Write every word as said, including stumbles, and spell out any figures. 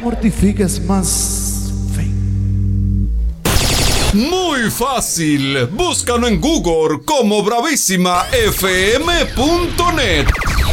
mortifiques más fe. Muy fácil. Búscalo en Google como bravísima f m punto net